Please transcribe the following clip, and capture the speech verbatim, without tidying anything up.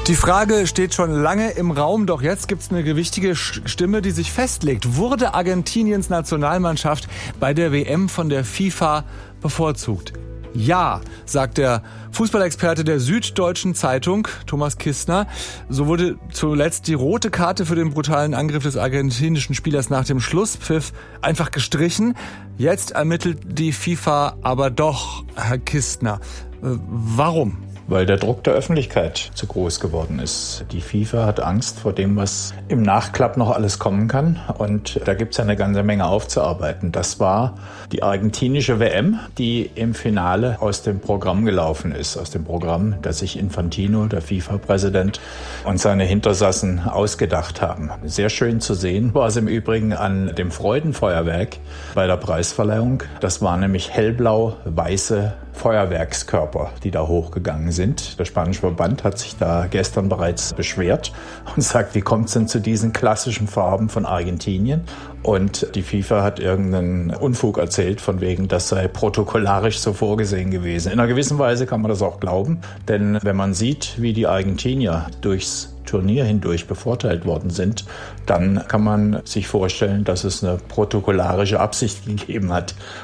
Die Frage steht schon lange im Raum, doch jetzt gibt es eine gewichtige Stimme, die sich festlegt. Wurde Argentiniens Nationalmannschaft bei der W M von der FIFA bevorzugt? Ja, sagt der Fußballexperte der Süddeutschen Zeitung, Thomas Kistner. So wurde zuletzt die rote Karte für den brutalen Angriff des argentinischen Spielers nach dem Schlusspfiff einfach gestrichen. Jetzt ermittelt die FIFA aber doch, Herr Kistner. Äh, warum? Weil der Druck der Öffentlichkeit zu groß geworden ist. Die FIFA hat Angst vor dem, was im Nachklapp noch alles kommen kann. Und da gibt es eine ganze Menge aufzuarbeiten. Das war die argentinische W M, die im Finale aus dem Programm gelaufen ist. Aus dem Programm, das sich Infantino, der FIFA-Präsident, und seine Hintersassen ausgedacht haben. Sehr schön zu sehen war es im Übrigen an dem Freudenfeuerwerk bei der Preisverleihung. Das waren nämlich hellblau-weiße Feuerwerkskörper, die da hochgegangen sind. Der spanische Verband hat sich da gestern bereits beschwert und sagt, wie kommt es denn zu diesen klassischen Farben von Argentinien? Und die FIFA hat irgendeinen Unfug erzählt, von wegen, das sei protokollarisch so vorgesehen gewesen. In einer gewissen Weise kann man das auch glauben, denn wenn man sieht, wie die Argentinier durchs Turnier hindurch bevorteilt worden sind, dann kann man sich vorstellen, dass es eine protokollarische Absicht gegeben hat.